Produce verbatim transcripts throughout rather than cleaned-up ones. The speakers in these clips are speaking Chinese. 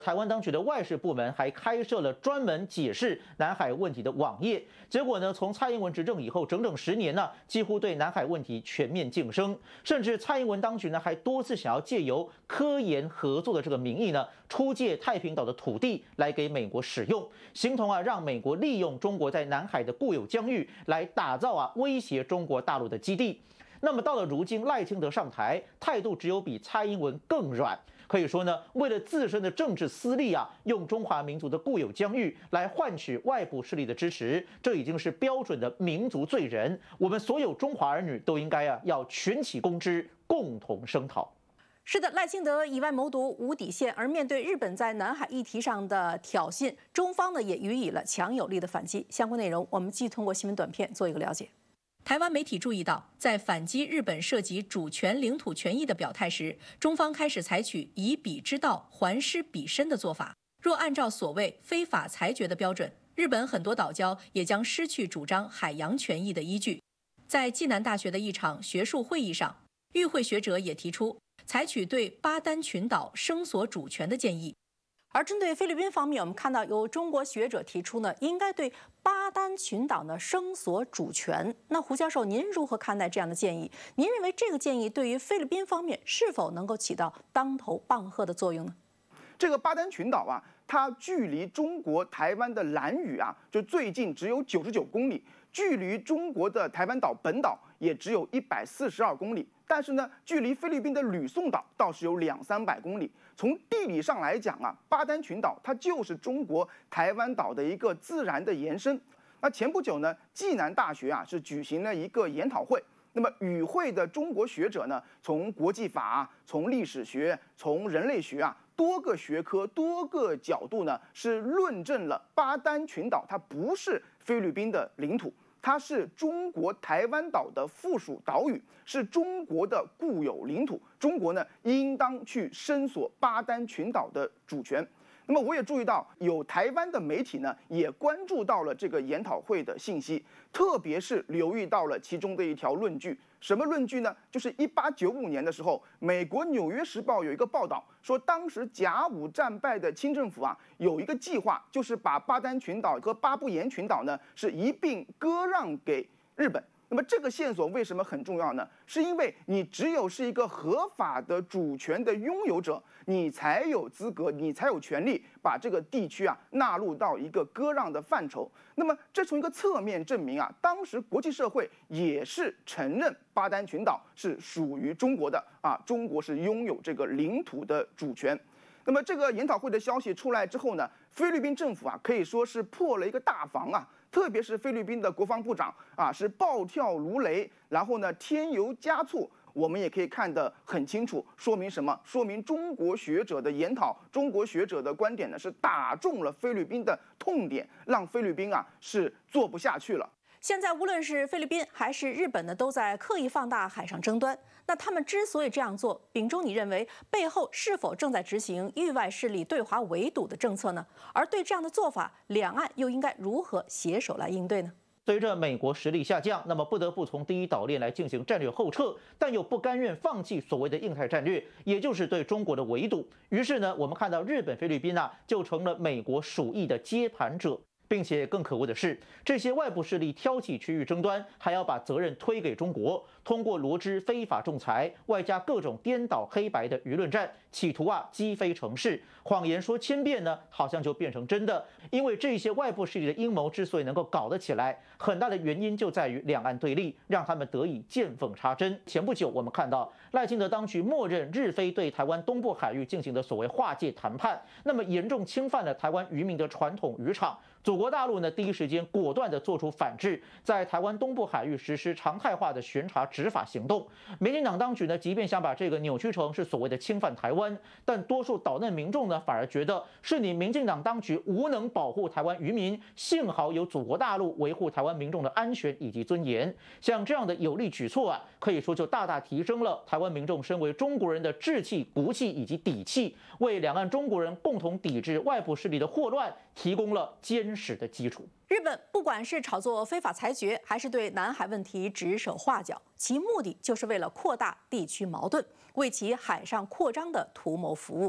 台湾当局的外事部门还开设了专门解释南海问题的网页，结果呢，从蔡英文执政以后，整整十年呢，几乎对南海问题全面晋升，甚至蔡英文当局呢还多次想要借由科研合作的这个名义呢，出借太平岛的土地来给美国使用，形同啊让美国利用中国在南海的固有疆域来打造啊威胁中国大陆的基地。那么到了如今，赖清德上台，态度只有比蔡英文更软。可以说呢，为了自身的政治私利啊，用中华民族的固有疆域来换取外部势力的支持，这已经是标准的民族罪人。我们所有中华儿女都应该啊，要群起攻之，共同声讨。 是的，赖清德以外谋独无底线，而面对日本在南海议题上的挑衅，中方呢也予以了强有力的反击。相关内容，我们继续通过新闻短片做一个了解。台湾媒体注意到，在反击日本涉及主权、领土权益的表态时，中方开始采取以彼之道还施彼身的做法。若按照所谓非法裁决的标准，日本很多岛礁也将失去主张海洋权益的依据。在暨南大学的一场学术会议上，与会学者也提出采取对巴丹群岛声索主权的建议。而针对菲律宾方面，我们看到有中国学者提出呢，应该对巴丹群岛呢声索主权。那胡教授，您如何看待这样的建议？您认为这个建议对于菲律宾方面是否能够起到当头棒喝的作用呢？ 这个巴丹群岛啊，它距离中国台湾的兰屿啊，就最近只有九十九公里，距离中国的台湾岛本岛也只有一百四十二公里。但是呢，距离菲律宾的吕宋岛倒是有两三百公里。从地理上来讲啊，巴丹群岛它就是中国台湾岛的一个自然的延伸。那前不久呢，暨南大学啊是举行了一个研讨会。那么与会的中国学者呢，从国际法、从历史学、从人类学啊，多个学科、多个角度呢，是论证了巴丹群岛它不是菲律宾的领土。它是中国台湾岛的附属岛屿，是中国的固有领土。中国呢，应当去申索巴丹群岛的主权。那么，我也注意到有台湾的媒体呢，也关注到了这个研讨会的信息，特别是留意到了其中的一条论据。什么论据呢？就是一八九五年的时候，美国《纽约时报》有一个报道说，当时甲午战败的清政府啊，有一个计划，就是把巴丹群岛和巴布岩群岛呢，是一并割让给日本。那么这个线索为什么很重要呢？是因为你只有是一个合法的主权的拥有者，你才有资格，你才有权利把这个地区啊纳入到一个割让的范畴。那么这从一个侧面证明啊，当时国际社会也是承认巴丹群岛是属于中国的啊，中国是拥有这个领土的主权。那么这个研讨会的消息出来之后呢，菲律宾政府啊可以说是破了一个大防啊。特别是菲律宾的国防部长啊，是暴跳如雷，然后呢添油加醋。我们也可以看得很清楚，说明什么？说明中国学者的研讨，中国学者的观点呢，是打中了菲律宾的痛点，让菲律宾啊是做不下去了。 现在无论是菲律宾还是日本呢，都在刻意放大海上争端。那他们之所以这样做，秉忠，你认为背后是否正在执行域外势力对华围堵的政策呢？而对这样的做法，两岸又应该如何携手来应对呢？ 随着美国实力下降，那么不得不从第一岛链来进行战略后撤，但又不甘愿放弃所谓的印太战略，也就是对中国的围堵。于是呢，我们看到日本、菲律宾啊，就成了美国鼠疫的接盘者。并且更可恶的是，这些外部势力挑起区域争端，还要把责任推给中国，通过罗织非法仲裁，外加各种颠倒黑白的舆论战，企图啊击飞城市。谎言说千遍呢，好像就变成真的。因为这些外部势力的阴谋之所以能够搞得起来，很大的原因就在于两岸对立，让他们得以见缝插针。前不久我们看到赖清德当局默认日菲对台湾东部海域进行的所谓划界谈判，那么严重侵犯了台湾渔民的传统渔场。祖国大陆呢，第一时间果断地做出反制，在台湾东部海域实施常态化的巡查执法行动。民进党当局呢，即便想把这个扭曲成是所谓的侵犯台湾，但多数岛内民众呢，反而觉得是你民进党当局无能保护台湾渔民，幸好有祖国大陆维护台湾民众的安全以及尊严。像这样的有力举措啊，可以说就大大提升了台湾民众身为中国人的志气、骨气以及底气，为两岸中国人共同抵制外部势力的祸乱提供了坚实的基础。 日本不管是炒作非法裁决，还是对南海问题指手画脚，其目的就是为了扩大地区矛盾，为其海上扩张的图谋服务。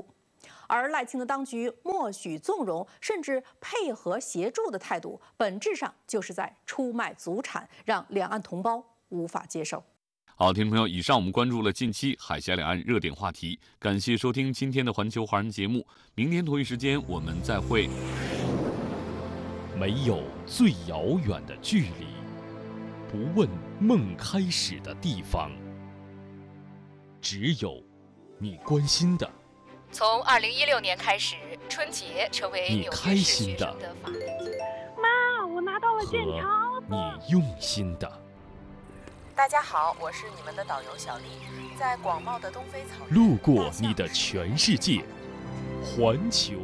而赖清德当局默许纵容，甚至配合协助的态度，本质上就是在出卖祖产，让两岸同胞无法接受。 好，听众朋友，以上我们关注了近期海峡两岸热点话题，感谢收听今天的环球华人节目，明天同一时间我们再会。 没有最遥远的距离，不问梦开始的地方，只有你关心的。 从二零一六年开始，春节成为你纽开约市心的学生的法定节日。 妈，我拿到了健和康你用心的。 大家好，我是你们的导游小丽，在广袤的东非草原， 路过你的全世界，环球。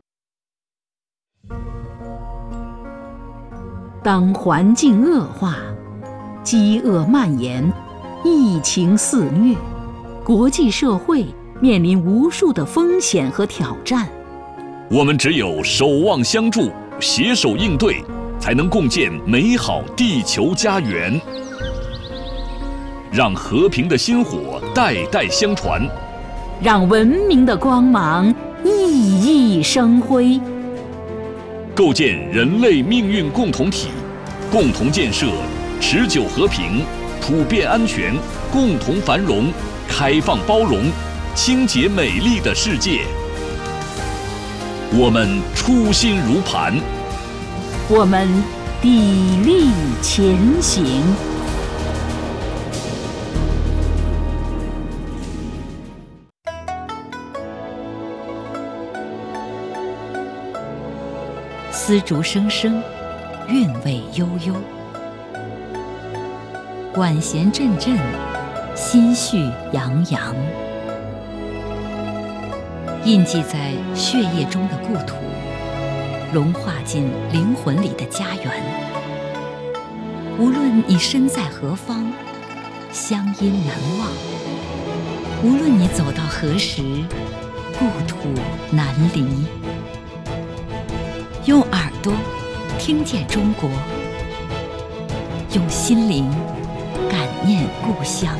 当环境恶化，饥饿蔓延，疫情肆虐，国际社会面临无数的风险和挑战。 我们只有守望相助，携手应对，才能共建美好地球家园。让和平的薪火代代相传， 让文明的光芒熠熠生辉。 构建人类命运共同体，共同建设持久和平、普遍安全、共同繁荣、开放包容、清洁美丽的世界。我们初心如磐， 我们砥砺前行。丝竹声声，韵味悠悠；管弦阵阵，心绪洋洋。印记在血液中的故土，融化进灵魂里的家园。无论你身在何方，乡音难忘；无论你走到何时，故土难离。用耳朵听见中国，用心灵感念故乡。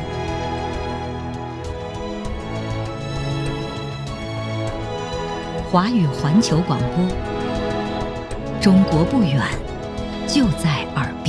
华语环球广播，中国不远，就在耳边。